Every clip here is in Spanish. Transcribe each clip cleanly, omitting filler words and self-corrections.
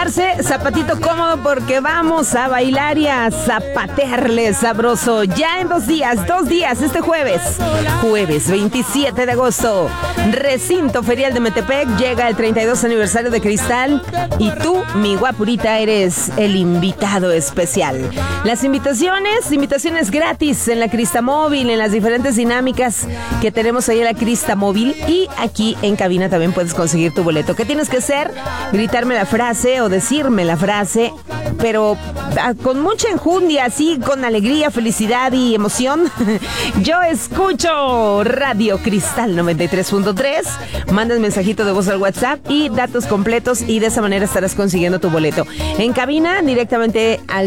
acomodarse, zapatito cómodo porque vamos a bailar y a zapatearle sabroso. Ya en 2 días, este jueves 27 de agosto, Recinto Ferial de Metepec, llega el 32 aniversario de Cristal y tú, mi guapurita, eres el invitado especial. Las invitaciones gratis en la Cristamóvil, en las diferentes dinámicas que tenemos ahí en la Cristamóvil, y aquí en cabina también puedes conseguir tu boleto. ¿Qué tienes que hacer? Gritarme la frase o decirme la frase, pero con mucha enjundia, así, con alegría, felicidad y emoción. Yo escucho Radio Cristal 93.3. Mandas mensajito de voz al WhatsApp y datos completos, y de esa manera estarás consiguiendo tu boleto. En cabina, directamente al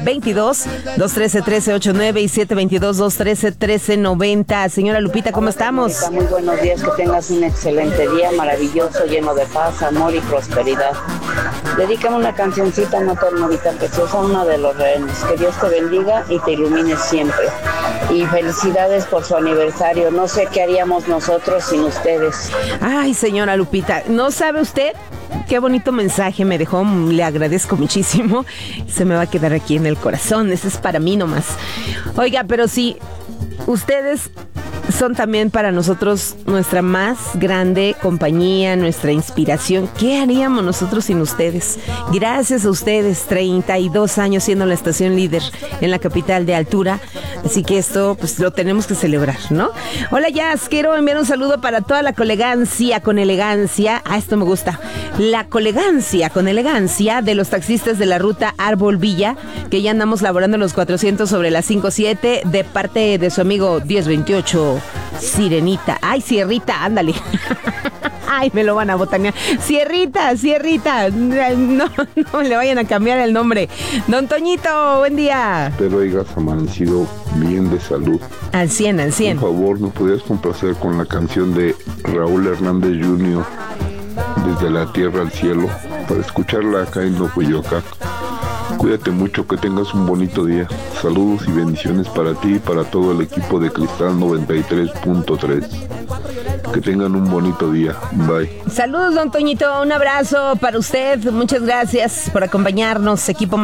722-213-1389 y 722-213-1390. Señora Lupita, ¿cómo estamos? Muy buenos días, que tengas un excelente día, maravilloso, lleno de paz, amor y prosperidad. Dedícame una cancioncita, no ternurita preciosa, una de Los Rehenes. Que Dios te bendiga y te ilumine siempre. Y felicidades por su aniversario. No sé qué haríamos nosotros sin ustedes. Ay, señora Lupita, ¿no sabe usted qué bonito mensaje me dejó? Le agradezco muchísimo. Se me va a quedar aquí en el corazón. Ese es para mí nomás. Oiga, pero sí, ustedes son también para nosotros nuestra más grande compañía, nuestra inspiración. ¿Qué haríamos nosotros sin ustedes? Gracias a ustedes, 32 años siendo la estación líder en la capital de altura. Así que esto, pues, lo tenemos que celebrar, ¿no? Hola, Jazz, quiero enviar un saludo para toda la colegancia con elegancia. Esto me gusta. La colegancia con elegancia de los taxistas de la ruta Árbol Villa, que ya andamos laborando los 400 sobre las 5-7, de parte de su amigo 1028 Sirenita. Ay, Sierrita, ándale. Ay, me lo van a botanear. Sierrita. No le vayan a cambiar el nombre. Don Toñito, buen día. Espero hayas amanecido bien de salud. Al 100. Por favor, ¿me podrías complacer con la canción de Raúl Hernández Jr., Desde la Tierra al Cielo, para escucharla acá en Nocoyoacán? Cuídate mucho, que tengas un bonito día. Saludos y bendiciones para ti y para todo el equipo de Cristal 93.3. Que tengan un bonito día. Bye. Saludos, don Toñito. Un abrazo para usted. Muchas gracias por acompañarnos, equipo.